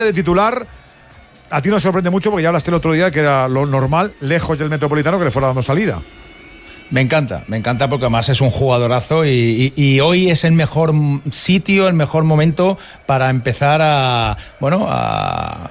de titular, a ti nos sorprende mucho porque ya hablaste el otro día que era lo normal, lejos del Metropolitano, que le fuera dando salida. Me encanta porque además es un jugadorazo y hoy es el mejor sitio, el mejor momento para empezar a